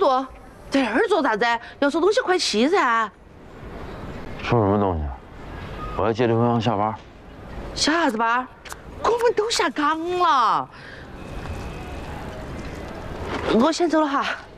度，在这儿做啥子？要收东西快去噻！ 收什么东西？我要接刘洋下班。 下啥子班？我们都下岗了。我先走了哈。